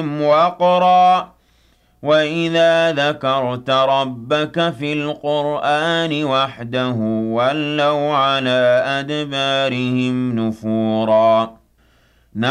وقرا وإذا ذكرت ربك في القرآن وحده ولوا على أدبارهم نفورا